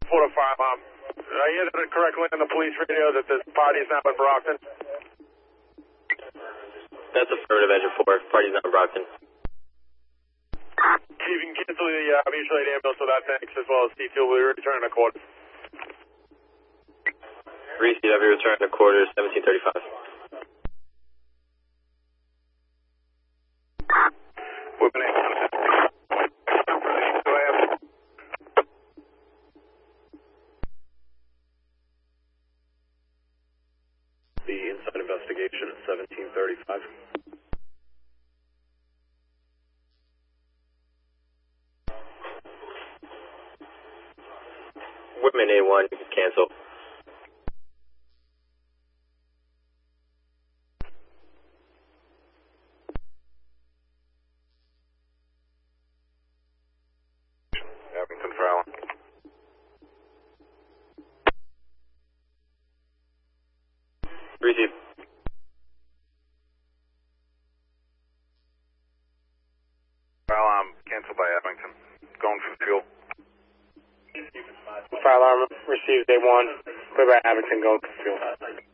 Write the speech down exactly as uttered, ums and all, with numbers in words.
Florida fire alarm. I hear that correctly on the police radio that this party is now in Brockton. That's affirmative, Engine four. Party's not in Brockton. You can cancel the uh, mutual aid ambulance with that, thanks, as well as D two. We'll return to quarters. Receive, every return to quarters, seventeen thirty-five. Whipping it. The inside investigation at seventeen thirty-five. Whitman A one, you can cancel. Abington Fallon. Receive. Fire alarm canceled by Abington. Going for fuel. Fire alarm received day one. Clear by Abington, going for fuel.